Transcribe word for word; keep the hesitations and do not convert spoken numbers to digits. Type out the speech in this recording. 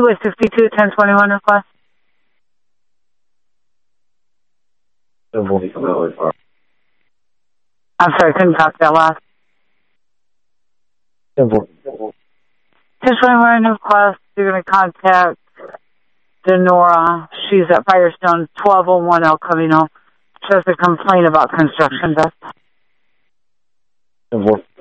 with fifty-two ten twenty-one request. I'm sorry, couldn't talk that last. ten twenty-one request, you're going to contact Denora. She's at Firestone, twelve oh one El Camino. She has a complaint about construction dust.